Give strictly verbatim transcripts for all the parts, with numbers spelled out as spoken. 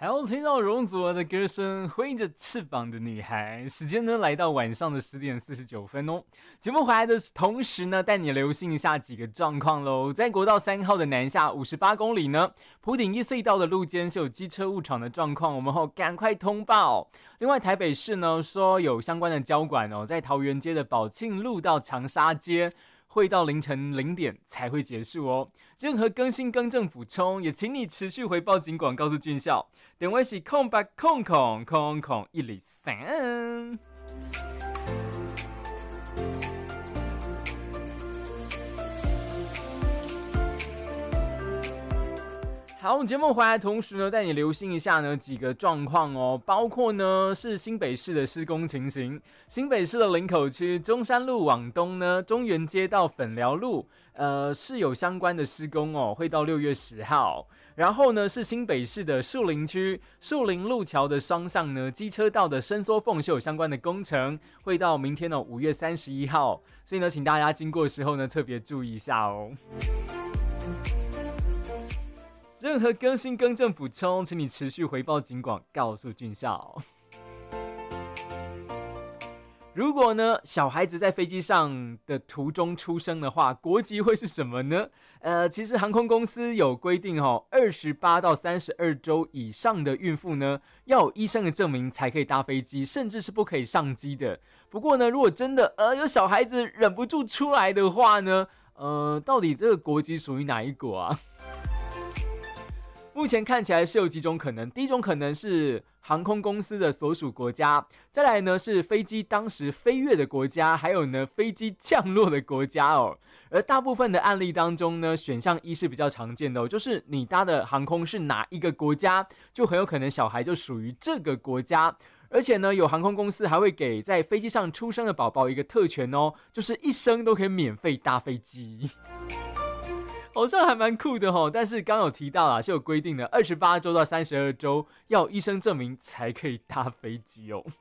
还要听到容祖儿的歌声，挥着翅膀的女孩。时间呢来到晚上的十点四十九分哦。节目回来的同时呢，带你留心一下几个状况喽。在国道三号的南下五十八公里呢，埔顶一隧道的路肩是有机车误闯的状况，我们后赶快通报。另外台北市呢说有相关的交管哦，在桃园街的宝庆路到长沙街。会到凌晨零点才会结束哦。任何更新、更正、补充，也请你持续回报警广告诉军校。电话是空八空空空空一零三。好，节目回来的同时呢，带你留心一下呢几个状况哦，包括呢是新北市的施工情形，新北市的林口区中山路往东呢，中原街到粉寮路，呃是有相关的施工哦，会到六月十号。然后呢是新北市的树林区树林路桥的双向呢，机车道的伸缩缝是有相关的工程，会到明天的五月三十一号，所以呢，请大家经过的时候呢，特别注意一下哦。任何更新、更正、补充，请你持续回报警广，告诉军校。如果呢，小孩子在飞机上的途中出生的话，国籍会是什么呢？呃，其实航空公司有规定哦，二十八到三十二周以上的孕妇呢，要有医生的证明才可以搭飞机，甚至是不可以上机的。不过呢，如果真的呃有小孩子忍不住出来的话呢，呃，到底这个国籍属于哪一国啊？目前看起来是有几种可能，第一种可能是航空公司的所属国家，再来呢是飞机当时飞越的国家，还有呢飞机降落的国家哦。而大部分的案例当中呢，选项一是比较常见的哦，就是你搭的航空是哪一个国家，就很有可能小孩就属于这个国家。而且呢，有航空公司还会给在飞机上出生的宝宝一个特权哦，就是一生都可以免费搭飞机。好像还蛮酷的齁，但是刚有提到啦，是有规定的，二十八周到三十二周要有医生证明才可以搭飞机哦。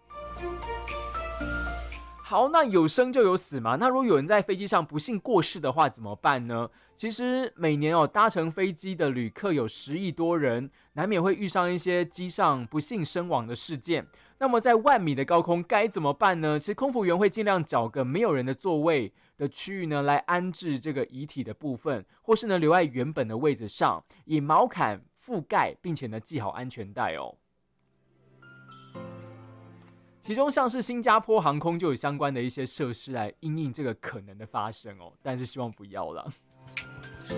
好，那有生就有死嘛，那如果有人在飞机上不幸过世的话怎么办呢？其实每年哦，搭乘飞机的旅客有十亿多人，难免会遇上一些机上不幸身亡的事件。那么在万米的高空该怎么办呢？其实空服员会尽量找个没有人的座位的区域呢，来安置这个遗体的部分，或是呢留在原本的位置上，以毛毯覆盖，并且呢系好安全带哦。其中像是新加坡航空就有相关的一些设施来因应这个可能的发生哦，但是希望不要啦。